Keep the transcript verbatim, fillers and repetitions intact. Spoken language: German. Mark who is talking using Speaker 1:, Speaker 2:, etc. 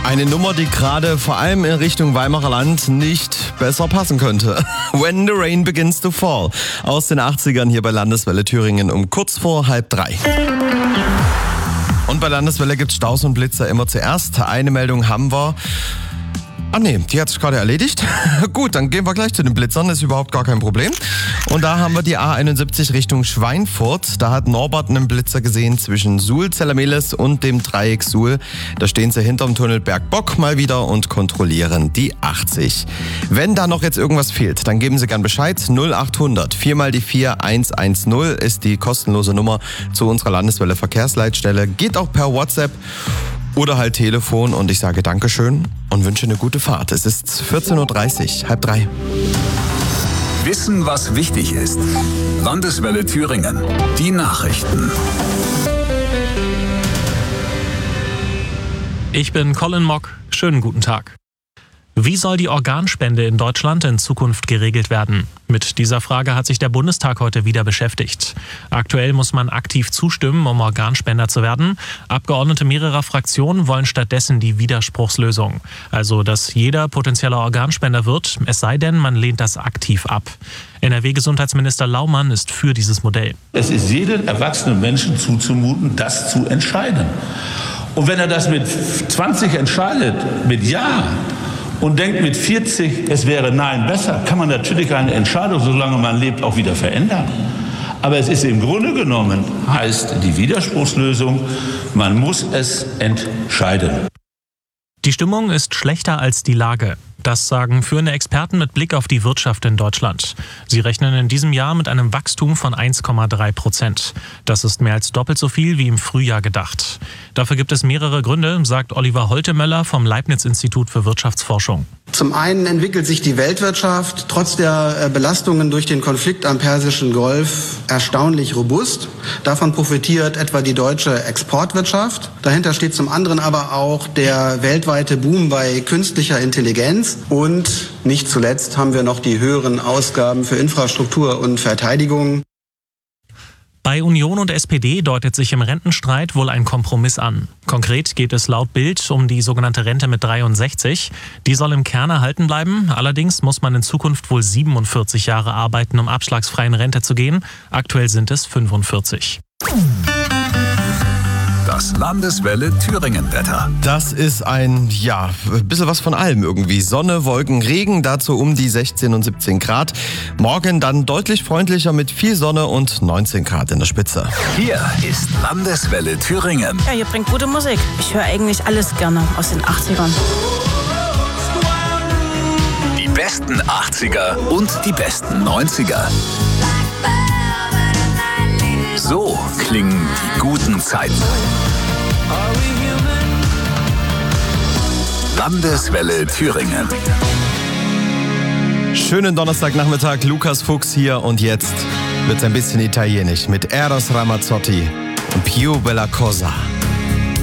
Speaker 1: Eine Nummer, die gerade vor allem in Richtung Weimarer Land nicht besser passen könnte. When the Rain Begins to Fall. Aus den achtzigern hier bei Landeswelle Thüringen um kurz vor halb drei. Und bei Landeswelle gibt's Staus und Blitzer immer zuerst. Eine Meldung haben wir. Ah nee, die hat sich gerade erledigt. Gut, dann gehen wir gleich zu den Blitzern, ist überhaupt gar kein Problem. Und da haben wir die A einundsiebzig Richtung Schweinfurt. Da hat Norbert einen Blitzer gesehen zwischen Suhl-Zellermeles und dem Dreieck Suhl. Da stehen sie hinterm Tunnel Bergbock mal wieder und kontrollieren die achtzig. Wenn da noch jetzt irgendwas fehlt, dann geben Sie gern Bescheid. null achthundert vier mal die vier eins eins null ist die kostenlose Nummer zu unserer Landeswelle Verkehrsleitstelle. Geht auch per WhatsApp oder halt Telefon, und ich sage Dankeschön und wünsche eine gute Fahrt. Es ist vierzehn Uhr dreißig, halb drei.
Speaker 2: Wissen, was wichtig ist. Landeswelle Thüringen. Die Nachrichten.
Speaker 3: Ich bin Colin Mock. Schönen guten Tag. Wie soll die Organspende in Deutschland in Zukunft geregelt werden? Mit dieser Frage hat sich der Bundestag heute wieder beschäftigt. Aktuell muss man aktiv zustimmen, um Organspender zu werden. Abgeordnete mehrerer Fraktionen wollen stattdessen die Widerspruchslösung. Also, dass jeder potenzieller Organspender wird, es sei denn, man lehnt das aktiv ab. N R W-Gesundheitsminister Laumann ist für dieses Modell.
Speaker 4: Es ist jedem erwachsenen Menschen zuzumuten, das zu entscheiden. Und wenn er das mit zwanzig entscheidet, mit Ja, und denkt mit vierzig, es wäre Nein besser, kann man natürlich eine Entscheidung, solange man lebt, auch wieder verändern. Aber es ist im Grunde genommen, heißt die Widerspruchslösung, man muss es entscheiden.
Speaker 3: Die Stimmung ist schlechter als die Lage. Das sagen führende Experten mit Blick auf die Wirtschaft in Deutschland. Sie rechnen in diesem Jahr mit einem Wachstum von eins Komma drei Prozent. Das ist mehr als doppelt so viel wie im Frühjahr gedacht. Dafür gibt es mehrere Gründe, sagt Oliver Holtemöller vom Leibniz-Institut für Wirtschaftsforschung.
Speaker 5: Zum einen entwickelt sich die Weltwirtschaft trotz der Belastungen durch den Konflikt am Persischen Golf erstaunlich robust. Davon profitiert etwa die deutsche Exportwirtschaft. Dahinter steht zum anderen aber auch der weltweite Boom bei künstlicher Intelligenz. Und nicht zuletzt haben wir noch die höheren Ausgaben für Infrastruktur und Verteidigung.
Speaker 3: Bei Union und S P D deutet sich im Rentenstreit wohl ein Kompromiss an. Konkret geht es laut Bild um die sogenannte Rente mit dreiundsechzig. Die soll im Kern erhalten bleiben. Allerdings muss man in Zukunft wohl siebenundvierzig Jahre arbeiten, um abschlagsfrei in Rente zu gehen. Aktuell sind es fünfundvierzig.
Speaker 2: Das Landeswelle Thüringen-Wetter.
Speaker 1: Das ist ein, ja, ein bisschen was von allem irgendwie. Sonne, Wolken, Regen, dazu um die sechzehn und siebzehn Grad. Morgen dann deutlich freundlicher mit viel Sonne und neunzehn Grad in der Spitze.
Speaker 2: Hier ist Landeswelle Thüringen.
Speaker 6: Ja, ihr bringt gute Musik. Ich höre eigentlich alles gerne aus den achtzigern.
Speaker 2: Die besten achtziger und die besten neunziger. So klingen die guten Zeiten. Landeswelle Thüringen.
Speaker 1: Schönen Donnerstagnachmittag, Lukas Fuchs hier, und jetzt wird's ein bisschen italienisch mit Eros Ramazzotti und Più Bella Cosa.